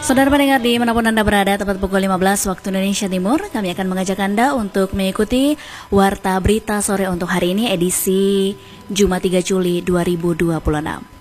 Saudara pendengar di manapun Anda berada, tepat pukul 15 waktu Indonesia Timur, kami akan mengajak Anda untuk mengikuti Warta Berita Sore untuk hari ini edisi Jumat 3 Juli 2026.